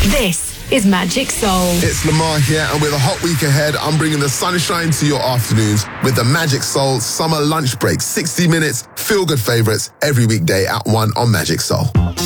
This is Magic Soul. It's Lamar here, and with a hot week ahead, I'm bringing the sunshine to your afternoons with the Magic Soul Summer Lunch Break. 60 minutes, feel-good favourites every weekday at 1 on Magic Soul.